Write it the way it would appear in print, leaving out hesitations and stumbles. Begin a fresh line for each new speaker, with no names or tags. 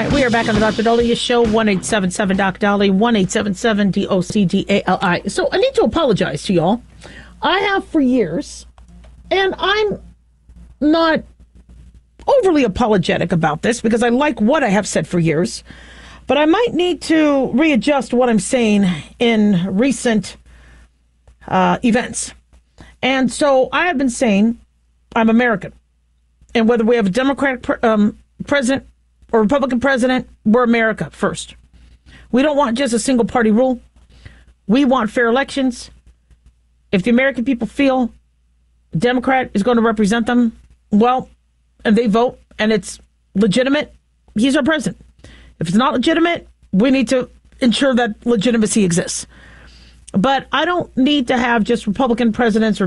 right, we are back on the Dr. Daliah Show, 1-877-DOC-DALI, 1-877-DOC-DALI. So I need to apologize to y'all. I have for years, and I'm not overly apologetic about this because I like what I have said for years, but I might need to readjust what I'm saying in recent events. And so I have been saying I'm American. And whether we have a Democratic president or Republican president, we're America first. We don't want just a single party rule. We want fair elections. If the American people feel a Democrat is going to represent them, well, and they vote and it's legitimate, he's our president. If it's not legitimate, we need to ensure that legitimacy exists. But I don't need to have just Republican presidents or